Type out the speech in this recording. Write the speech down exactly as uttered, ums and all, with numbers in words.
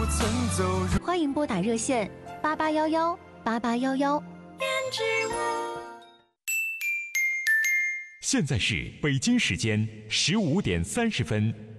欢迎拨打热线八八幺幺八八幺幺。 现在是北京时间十五点三十分。